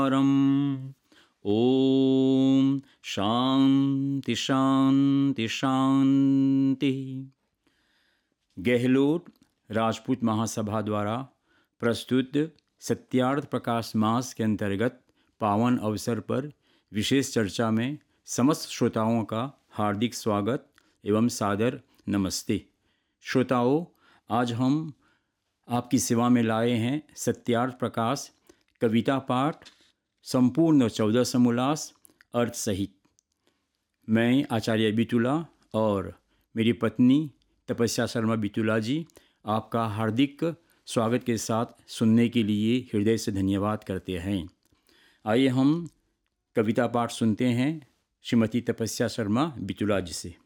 ओम शांति शांति शांति। गहलोत राजपूत महासभा द्वारा प्रस्तुत सत्यार्थ प्रकाश मास के अंतर्गत पावन अवसर पर विशेष चर्चा में समस्त श्रोताओं का हार्दिक स्वागत एवं सादर नमस्ते। श्रोताओं, आज हम आपकी सेवा में लाए हैं सत्यार्थ प्रकाश कविता पाठ संपूर्ण 14 समोल्लास अर्थ सहित। मैं आचार्य बितुला और मेरी पत्नी तपस्या शर्मा बितुला जी आपका हार्दिक स्वागत के साथ सुनने के लिए हृदय से धन्यवाद करते हैं। आइए हम कविता पाठ सुनते हैं श्रीमती तपस्या शर्मा बितुला जी से।